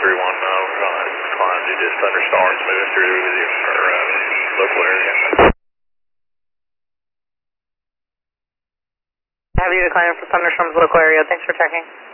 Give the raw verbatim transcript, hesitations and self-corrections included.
three one, uh, we're going to climb to just thunderstorms moving through the or, uh, local area. Have you declined for thunderstorms local area. Thanks for checking.